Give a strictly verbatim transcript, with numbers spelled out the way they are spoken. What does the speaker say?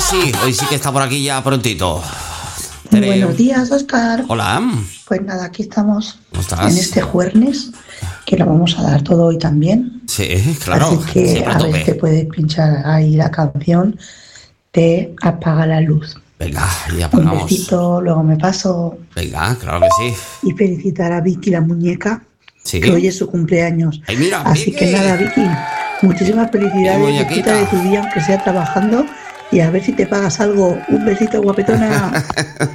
sí, hoy sí que está por aquí ya prontito. Tere. Buenos días, Óscar. Hola. Pues nada, aquí estamos. ¿Cómo estás? En este jueves, que lo vamos a dar todo hoy también. Sí, claro. Así que a ver si te puedes pinchar ahí la canción de Apaga la luz. Venga, ya apagamos. Un besito, luego me paso. Venga, claro que sí. Y felicitar a Vicky, la muñeca, ¿Sí? que hoy es su cumpleaños. Ay, mira, Así Vicky. que nada, Vicky, muchísimas felicidades. Disfruta de tu día, aunque sea trabajando. Y a ver si te pagas algo. Un besito, guapetona.